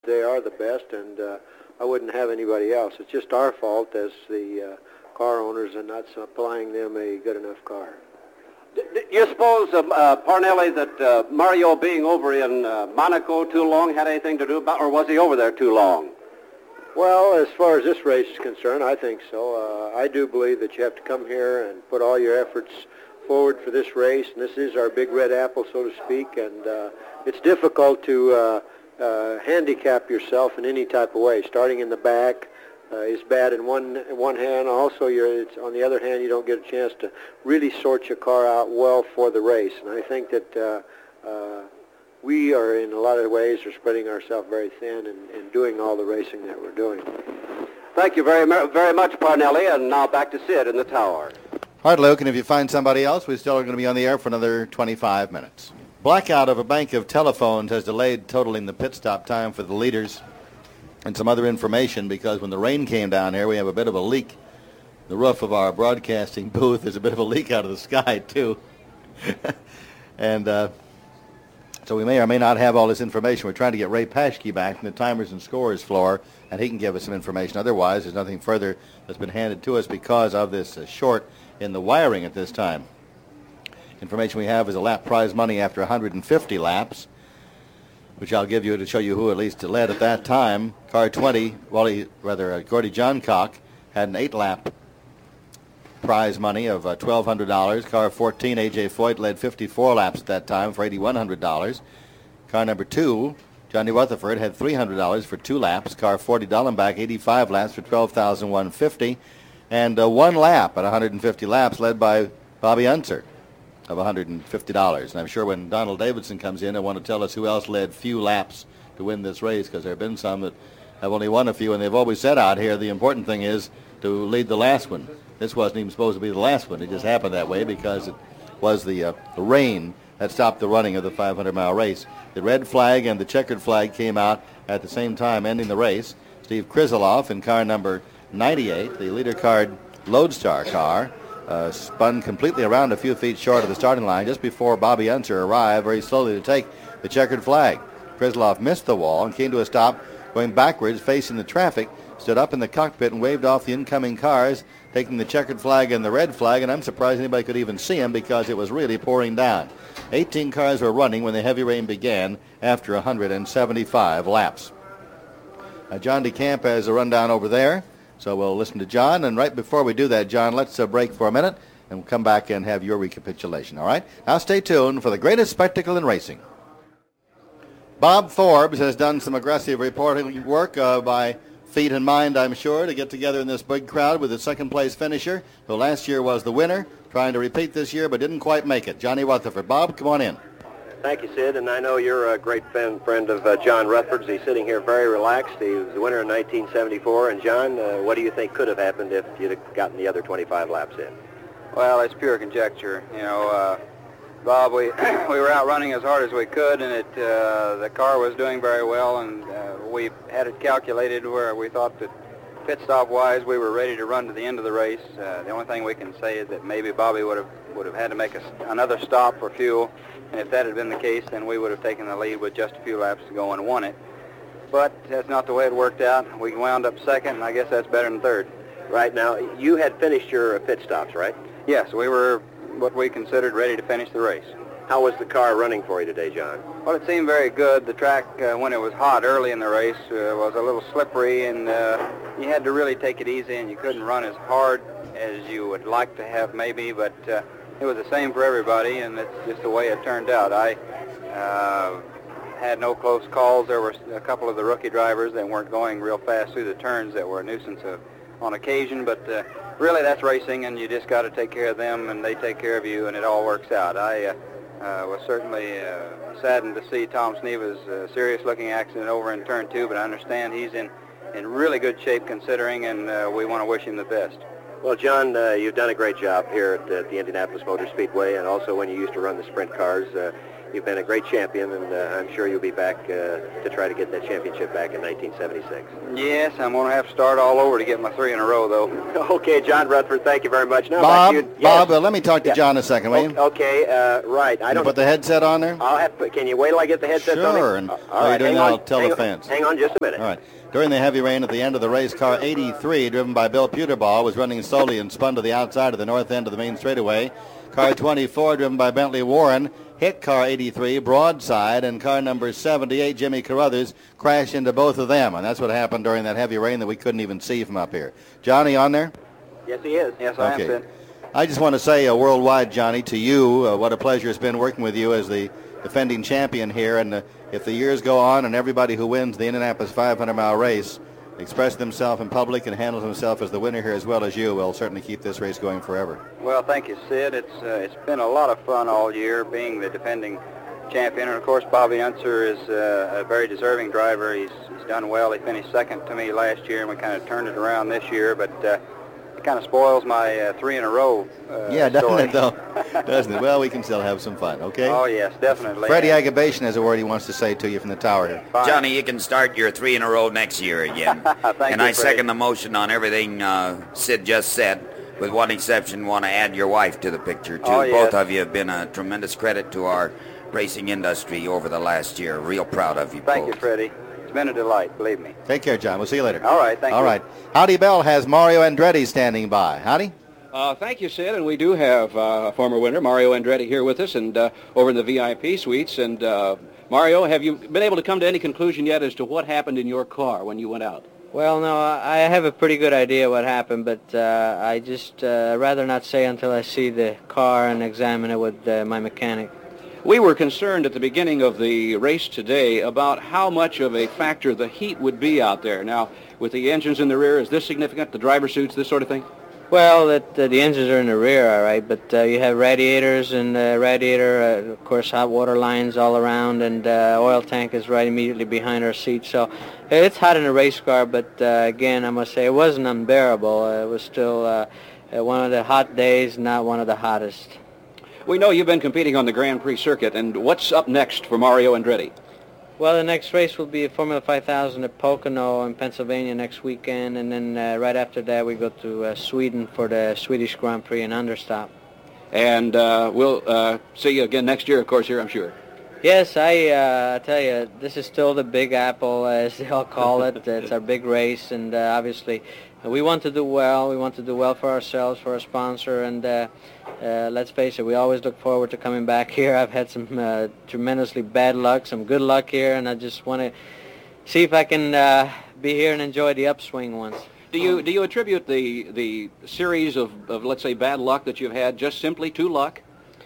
They are the best, and I wouldn't have anybody else. It's just our fault as the car owners and not supplying them a good enough car. Do you suppose, Parnelli, that Mario being over in Monaco too long had anything to do about, or was he over there too long? Well, as far as this race is concerned, I think so. I do believe that you have to come here and put all your efforts forward for this race, and this is our big red apple, so to speak, and it's difficult to handicap yourself in any type of way. Starting in the back is bad in one hand. Also, it's, on the other hand, you don't get a chance to really sort your car out well for the race, and I think that we are, in a lot of ways, are spreading ourselves very thin and doing all the racing that we're doing. Thank you very much, Parnelli, and now back to Sid in the tower. All right, Luke, and if you find somebody else, we still are going to be on the air for another 25 minutes. Blackout of a bank of telephones has delayed totaling the pit stop time for the leaders, and some other information, because when the rain came down here, we have a bit of a leak. The roof of our broadcasting booth, there's a bit of a leak out of the sky, too. And so we may or may not have all this information. We're trying to get Ray Paschke back from the timers and scores floor, and he can give us some information. Otherwise, there's nothing further that's been handed to us because of this short in the wiring at this time. Information we have is a lap prize money after 150 laps, which I'll give you to show you who at least led at that time. Car 20, Gordy Johncock had an 8-lap prize money of $1,200. Car 14, A.J. Foyt, led 54 laps at that time for $8,100. Car number 2, Johnny Rutherford, had $300 for 2 laps. Car 40, Dallenbach, 85 laps for $12,150. And 1 lap at 150 laps led by Bobby Unser of $150. And I'm sure when Donald Davidson comes in, I want to tell us who else led few laps to win this race, because there have been some that have only won a few, and they've always said out here the important thing is to lead the last one. This wasn't even supposed to be the last one. It just happened that way because it was the rain that stopped the running of the 500-mile race. The red flag and the checkered flag came out at the same time, ending the race. Steve Krizeloff in car number 98, the leader card Lodestar car, spun completely around a few feet short of the starting line just before Bobby Unser arrived very slowly to take the checkered flag. Krizeloff missed the wall and came to a stop going backwards, facing the traffic, stood up in the cockpit and waved off the incoming cars, taking the checkered flag and the red flag, and I'm surprised anybody could even see him because it was really pouring down. 18 cars were running when the heavy rain began after 175 laps. John DeCamp has a rundown over there, so we'll listen to John. And right before we do that, John, let's break for a minute, and we'll come back and have your recapitulation, all right? Now stay tuned for the greatest spectacle in racing. Bob Forbes has done some aggressive reporting work by feet and mind, I'm sure, to get together in this big crowd with the second-place finisher, who last year was the winner, trying to repeat this year but didn't quite make it, Johnny Rutherford. Bob, come on in. Thank you, Sid, and I know you're a great friend of John Rutherford's. He's sitting here very relaxed. He was the winner in 1974, and John, what do you think could have happened if you'd have gotten the other 25 laps in? Well, it's pure conjecture. You know, Bob, we were out running as hard as we could, and the car was doing very well, and we had it calculated where we thought that pit stop-wise we were ready to run to the end of the race. The only thing we can say is that maybe Bobby would have had to make another stop for fuel, and if that had been the case, then we would have taken the lead with just a few laps to go and won it. But that's not the way it worked out. We wound up second, and I guess that's better than third. Right. Now, you had finished your pit stops, right? Yes, we were what we considered ready to finish the race. How was the car running for you today, John? Well, it seemed very good. The track, when it was hot early in the race, was a little slippery, and you had to really take it easy, and you couldn't run as hard as you would like to have maybe, but it was the same for everybody, and it's just the way it turned out. I had no close calls. There were a couple of the rookie drivers that weren't going real fast through the turns that were a nuisance on occasion, but really that's racing, and you just got to take care of them, and they take care of you, and it all works out. I was certainly saddened to see Tom Sneva's serious-looking accident over in Turn 2, but I understand he's in really good shape considering, and we want to wish him the best. Well, John, you've done a great job here at the Indianapolis Motor Speedway, and also when you used to run the sprint cars. You've been a great champion, and I'm sure you'll be back to try to get that championship back in 1976. Yes, I'm going to have to start all over to get my 3 in a row, though. Okay, John Rutherford, thank you very much. Now, Bob, back to you. Bob, Yes. let me talk to John a second, will you? Okay, right. I Can you don't put the headset on there? I'll have to, can you wait till I get the headset on? Sure, and All while you're doing hang that, on, I'll tell the fans. Hang on just a minute. All right. During the heavy rain at the end of the race, car 83, driven by Bill Puterball, was running slowly and spun to the outside of the north end of the main straightaway. Car 24, driven by Bentley Warren, hit car 83 broadside, and car number 78, Jimmy Carruthers, crashed into both of them. And that's what happened during that heavy rain that we couldn't even see from up here. Johnny on there? Yes, he is. Yes, I am, Okay. Sid. I just want to say worldwide, Johnny, to you, what a pleasure it's been working with you as the defending champion here. And if the years go on and everybody who wins the Indianapolis 500-mile race expresses themselves in public and handles himself as the winner here as well as you, we'll certainly keep this race going forever. Well, thank you, Sid. It's been a lot of fun all year being the defending champion. And, of course, Bobby Unser is a very deserving driver. He's done well. He finished second to me last year, and we kind of turned it around this year. But it kind of spoils my 3 in a row Yeah, doesn't story. it, though? Doesn't it? Well, we can still have some fun, okay? Oh, yes, definitely. Freddie Agabation has a word he wants to say to you from the tower here. Fine. Johnny, you can start your 3 in a row next year again. Thank And you, I Freddie. second the motion on everything Sid just said. With one exception, want to add your wife to the picture, too. Oh, yes. Both of you have been a tremendous credit to our racing industry over the last year. Real proud of you Thank both. you, Freddie. It's been a delight, believe me. Take care, John. We'll see you later. All right, thank you. All right. Howdy Bell has Mario Andretti standing by. Howdy? Thank you, Sid, and we do have a former winner, Mario Andretti, here with us and over in the VIP suites. And Mario, have you been able to come to any conclusion yet as to what happened in your car when you went out? Well, no, I have a pretty good idea what happened, but I just rather not say until I see the car and examine it with my mechanic. We were concerned at the beginning of the race today about how much of a factor the heat would be out there. Now, with the engines in the rear, is this significant, the driver suits, this sort of thing? Well, the engines are in the rear, all right, but you have radiators and radiator, of course, hot water lines all around, and oil tank is right immediately behind our seat. So it's hot in a race car, but again, I must say it wasn't unbearable. It was still one of the hot days, not one of the hottest. We know you've been competing on the Grand Prix circuit, and what's up next for Mario Andretti? Well, the next race will be Formula 5000 at Pocono in Pennsylvania next weekend, and then right after that we go to Sweden for the Swedish Grand Prix in Understop. And we'll see you again next year, of course, here, I'm sure. Yes, I tell you, this is still the Big Apple, as they all call it. It's our big race, and obviously we want to do well. We want to do well for ourselves, for our sponsor, and let's face it, we always look forward to coming back here. I've had some tremendously bad luck, some good luck here, and I just want to see if I can be here and enjoy the upswing once. Do you attribute the series of, let's say, bad luck that you've had just simply to luck?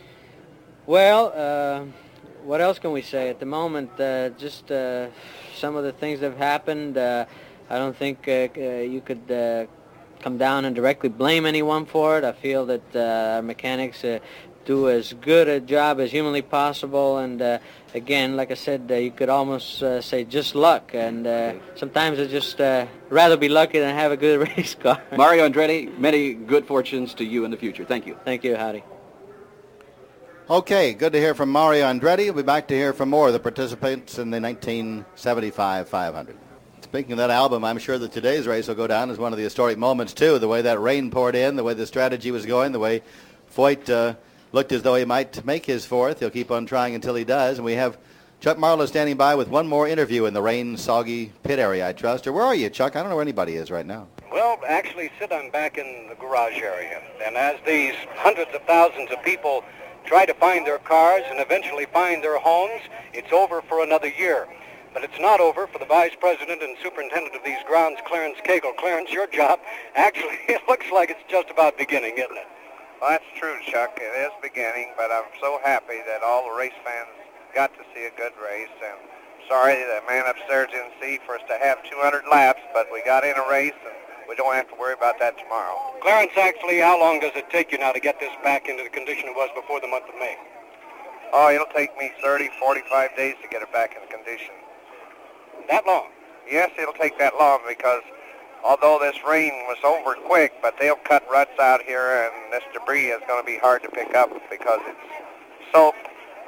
Well, what else can we say? At the moment, just some of the things that have happened, I don't think you could come down and directly blame anyone for it. I feel that our mechanics do as good a job as humanly possible, and again, like I said, you could almost say just luck, and sometimes I just rather be lucky than have a good race car. Mario Andretti, many good fortunes to you in the future. Thank you. Thank you, Howdy. Okay, good to hear from Mario Andretti. We'll be back to hear from more of the participants in the 1975 500. Speaking of that album, I'm sure that today's race will go down as one of the historic moments, too. The way that rain poured in, the way the strategy was going, the way Foyt looked as though he might make his fourth. He'll keep on trying until he does. And we have Chuck Marlowe standing by with one more interview in the rain-soggy pit area, I trust. Or where are you, Chuck? I don't know where anybody is right now. Well, actually, Sid, I'm back in the garage area. And as these hundreds of thousands of people try to find their cars and eventually find their homes, it's over for another year. But it's not over for the Vice President and Superintendent of these grounds, Clarence Cagle. Clarence, your job, actually, it looks like it's just about beginning, isn't it? Well, that's true, Chuck. It is beginning, but I'm so happy that all the race fans got to see a good race. And sorry the man upstairs didn't see for us to have 200 laps, but we got in a race, and we don't have to worry about that tomorrow. Clarence, actually, how long does it take you now to get this back into the condition it was before the month of May? Oh, it'll take me 30, 45 days to get it back in condition. That long? Yes, it'll take that long because although this rain was over quick, but they'll cut ruts out here, and this debris is going to be hard to pick up because it's soaked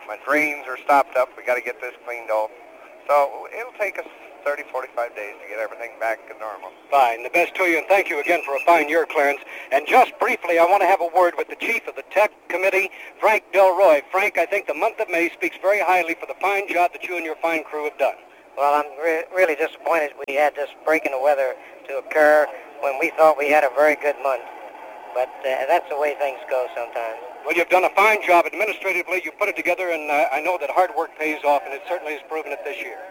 My drains are stopped up. We got to get this cleaned off. So it'll take us 30, 45 days to get everything back to normal. Fine. The best to you, and thank you again for a fine year, Clarence. And just briefly, I want to have a word with the chief of the Tech Committee, Frank Delroy. Frank, I think the month of May speaks very highly for the fine job that you and your fine crew have done. Well, I'm really disappointed we had this break in the weather to occur when we thought we had a very good month. But that's the way things go sometimes. Well, you've done a fine job administratively. You put it together, and I know that hard work pays off, and it certainly has proven it this year.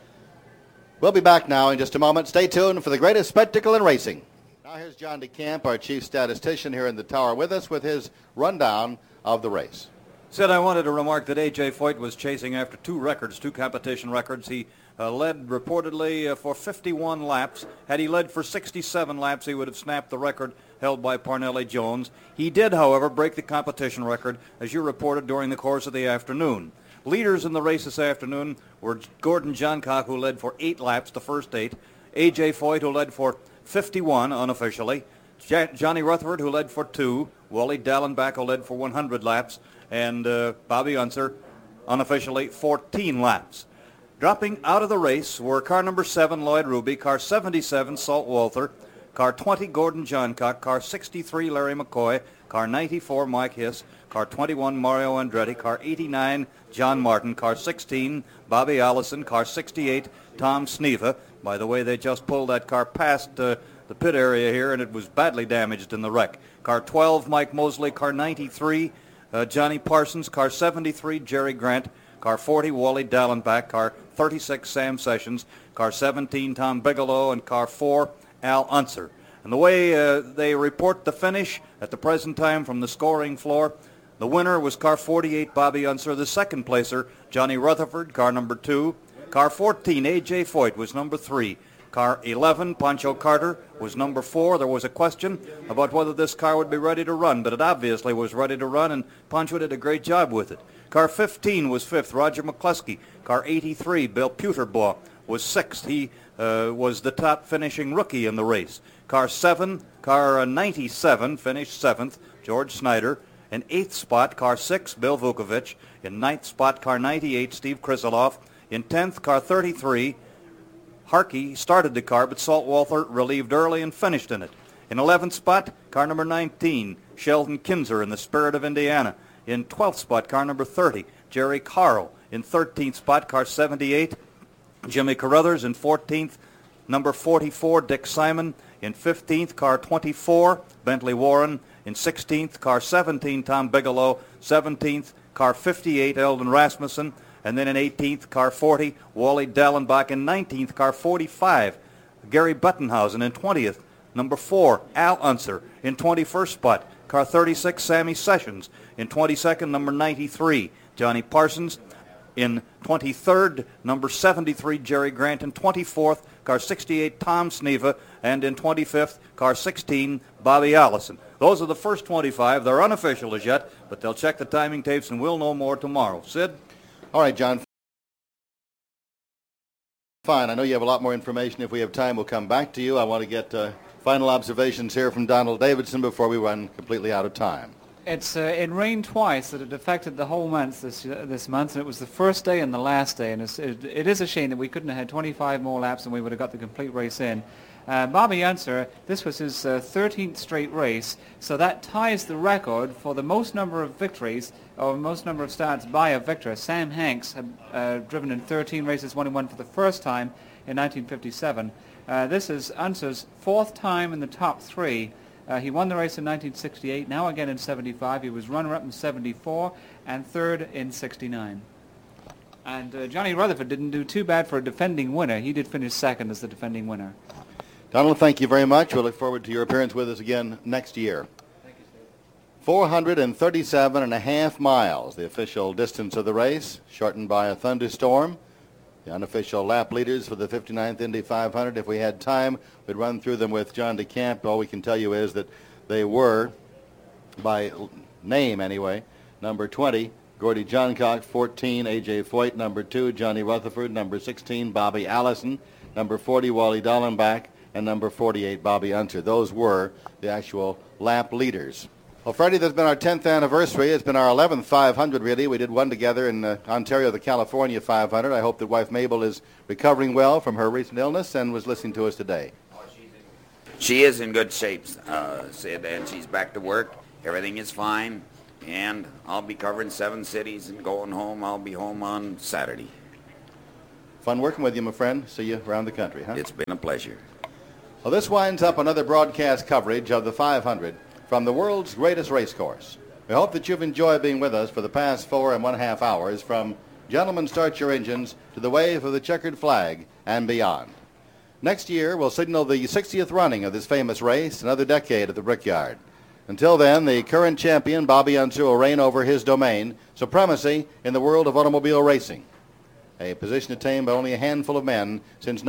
We'll be back now in just a moment. Stay tuned for the greatest spectacle in racing. Now here's John DeCamp, our chief statistician here in the tower with us with his rundown of the race. Sid, I wanted to remark that A.J. Foyt was chasing after two competition records. He led reportedly for 51 laps. Had he led for 67 laps, he would have snapped the record held by Parnelli Jones. He did, however, break the competition record, as you reported, during the course of the afternoon. Leaders in the race this afternoon were Gordon Johncock, who led for 8 laps, the first 8. A.J. Foyt, who led for 51 unofficially. Johnny Rutherford, who led for 2. Wally Dallenbach, who led for 100 laps. And Bobby Unser, unofficially, 14 laps. Dropping out of the race were car number 7, Lloyd Ruby, car 77, Salt Walther, car 20, Gordon Johncock, car 63, Larry McCoy, car 94, Mike Hiss, car 21, Mario Andretti, car 89, John Martin, car 16, Bobby Allison, car 68, Tom Sneva. By the way, they just pulled that car past the pit area here, and it was badly damaged in the wreck. Car 12, Mike Mosley, car 93, Johnny Parsons, car 73, Jerry Grant, car 40, Wally Dallenbach, car 36, Sam Sessions, car 17, Tom Bigelow, and car 4, Al Unser. And the way they report the finish at the present time from the scoring floor, the winner was car 48, Bobby Unser. The second placer, Johnny Rutherford, car number 2. Car 14, A.J. Foyt, was number 3. Car 11, Pancho Carter, was number 4. There was a question about whether this car would be ready to run, but it obviously was ready to run, and Pancho did a great job with it. Car 15 was 5th, Roger McCluskey. Car 83, Bill Puterbaugh, was 6th. He was the top finishing rookie in the race. Car 97, finished 7th, George Snyder. In 8th spot, car 6, Bill Vukovich. In 9th spot, car 98, Steve Kriseloff. In 10th, car 33, Harkey started the car, but Salt Walther relieved early and finished in it. In 11th spot, car number 19, Sheldon Kinzer in the Spirit of Indiana. In 12th spot, car number 30, Jerry Carl. In 13th spot, car 78, Jimmy Carruthers. In 14th, number 44, Dick Simon. In 15th, car 24, Bentley Warren. In 16th, car 17, Tom Bigelow. 17th, car 58, Eldon Rasmussen. And then in 18th, car 40, Wally Dallenbach. In 19th, car 45, Gary Buttenhausen. In 20th, number 4, Al Unser. In 21st spot, car 36, Sammy Sessions. In 22nd, number 93, Johnny Parsons. In 23rd, number 73, Jerry Grant. In 24th, car 68, Tom Sneva. And in 25th, car 16, Bobby Allison. Those are the first 25. They're unofficial as yet, but they'll check the timing tapes and we'll know more tomorrow. Sid? All right, John. Fine. I know you have a lot more information. If we have time, we'll come back to you. I want to get final observations here from Donald Davidson before we run completely out of time. It rained twice, that it affected the whole month this month, and it was the first day and the last day, and it is a shame that we couldn't have had 25 more laps and we would have got the complete race in. Bobby Unser, this was his 13th straight race, so that ties the record for the most number of victories, or most number of starts by a victor. Sam Hanks had driven in 13 races, won for the first time in 1957. This is Unser's 4th time in the top 3. He won the race in 1968, now again in 75. He was runner-up in 74 and 3rd in 69. And Johnny Rutherford didn't do too bad for a defending winner. He did finish 2nd as the defending winner. Donald, thank you very much. We'll look forward to your appearance with us again next year. Thank you, Steve. 437.5 miles, the official distance of the race, shortened by a thunderstorm. The unofficial lap leaders for the 59th Indy 500. If we had time, we'd run through them with John DeCamp. All we can tell you is that they were, by name anyway, number 20, Gordie Johncock, 14, A.J. Foyt, number 2, Johnny Rutherford, number 16, Bobby Allison, number 40, Wally Dallenbach, and number 48, Bobby Unser. Those were the actual lap leaders. Well, Freddie, this has been our 10th anniversary. It's been our 11th 500, really. We did one together in Ontario, the California 500. I hope that wife Mabel is recovering well from her recent illness and was listening to us today. She is in good shape, Sid, and she's back to work. Everything is fine, and I'll be covering 7 cities and going home. I'll be home on Saturday. Fun working with you, my friend. See you around the country, huh? It's been a pleasure. Well, this winds up another broadcast coverage of the 500 from the world's greatest race course. We hope that you've enjoyed being with us for the past 4.5 hours from Gentlemen, Start Your Engines to the wave of the checkered flag and beyond. Next year will signal the 60th running of this famous race, another decade at the Brickyard. Until then, the current champion, Bobby Unser, will reign over his domain, supremacy in the world of automobile racing, a position attained by only a handful of men since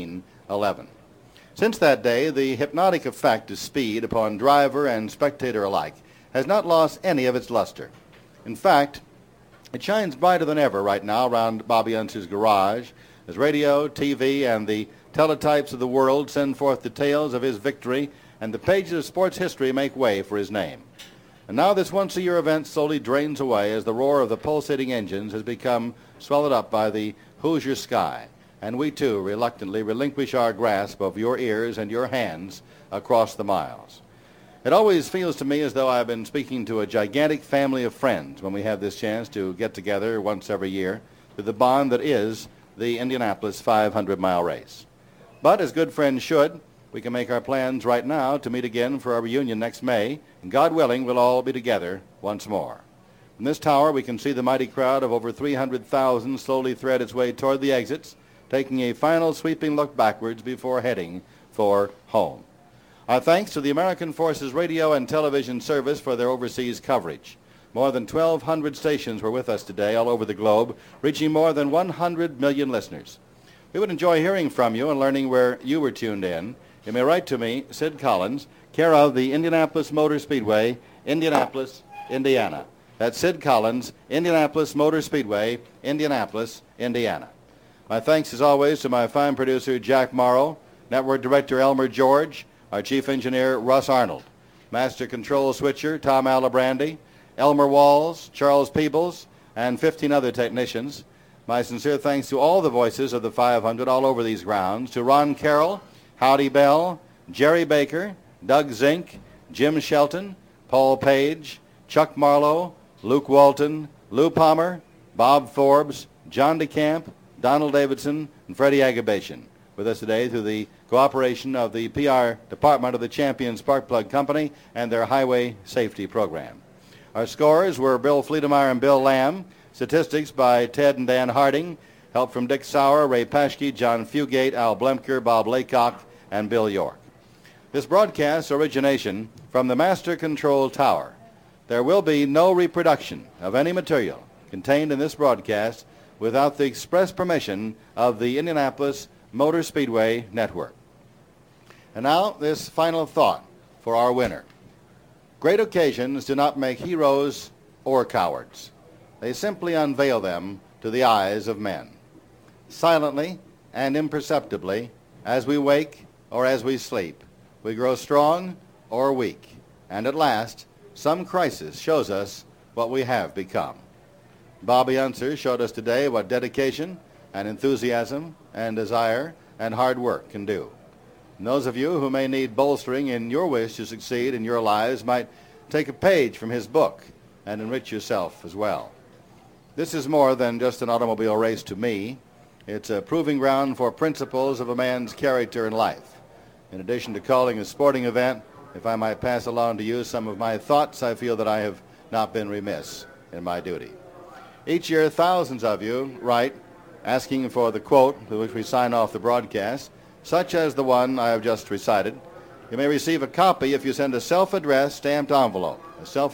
1911. Since that day, the hypnotic effect of speed upon driver and spectator alike has not lost any of its luster. In fact, it shines brighter than ever right now around Bobby Unser's garage as radio, TV, and the teletypes of the world send forth the tales of his victory, and the pages of sports history make way for his name. And now this once-a-year event slowly drains away as the roar of the pulsating engines has become swallowed up by the Hoosier sky, and we too reluctantly relinquish our grasp of your ears and your hands across the miles. It always feels to me as though I've been speaking to a gigantic family of friends when we have this chance to get together once every year with the bond that is the Indianapolis 500-mile race. But as good friends should, we can make our plans right now to meet again for our reunion next May, and God willing, we'll all be together once more. From this tower, we can see the mighty crowd of over 300,000 slowly thread its way toward the exits, taking a final sweeping look backwards before heading for home. Our thanks to the American Forces Radio and Television Service for their overseas coverage. More than 1,200 stations were with us today all over the globe, reaching more than 100 million listeners. We would enjoy hearing from you and learning where you were tuned in. You may write to me, Sid Collins, care of the Indianapolis Motor Speedway, Indianapolis, Indiana. That's Sid Collins, Indianapolis Motor Speedway, Indianapolis, Indiana. My thanks, as always, to my fine producer, Jack Morrow, Network Director Elmer George, our Chief Engineer, Russ Arnold, Master Control Switcher, Tom Alibrandi, Elmer Walls, Charles Peebles, and 15 other technicians. My sincere thanks to all the voices of the 500 all over these grounds, to Ron Carroll, Howdy Bell, Jerry Baker, Doug Zink, Jim Shelton, Paul Page, Chuck Marlowe, Luke Walton, Lou Palmer, Bob Forbes, John DeCamp, Donald Davidson, and Freddie Agabation. With us today through the cooperation of the PR department of the Champion Spark Plug Company and their Highway Safety Program. Our scorers were Bill Fleetemeyer and Bill Lamb. Statistics by Ted and Dan Harding. Help from Dick Sauer, Ray Paschke, John Fugate, Al Blemker, Bob Laycock, and Bill York. This broadcast's origination from the Master Control Tower. There will be no reproduction of any material contained in this broadcast without the express permission of the Indianapolis Motor Speedway Network. And now this final thought for our winner. Great occasions do not make heroes or cowards. They simply unveil them to the eyes of men. Silently and imperceptibly, as we wake or as we sleep, we grow strong or weak, and at last, some crisis shows us what we have become. Bobby Unser showed us today what dedication and enthusiasm and desire and hard work can do. And those of you who may need bolstering in your wish to succeed in your lives might take a page from his book and enrich yourself as well. This is more than just an automobile race to me. It's a proving ground for principles of a man's character and life. In addition to calling a sporting event, if I might pass along to you some of my thoughts, I feel that I have not been remiss in my duty. Each year, thousands of you write asking for the quote with which we sign off the broadcast, such as the one I have just recited. You may receive a copy if you send a self-addressed stamped envelope,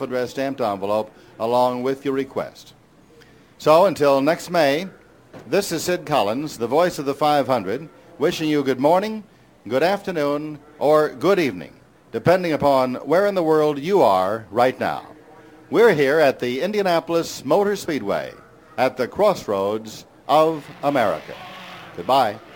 along with your request. So until next May, this is Sid Collins, the voice of the 500, wishing you good morning, good afternoon, or good evening, depending upon where in the world you are right now. We're here at the Indianapolis Motor Speedway, at the crossroads of America. Goodbye.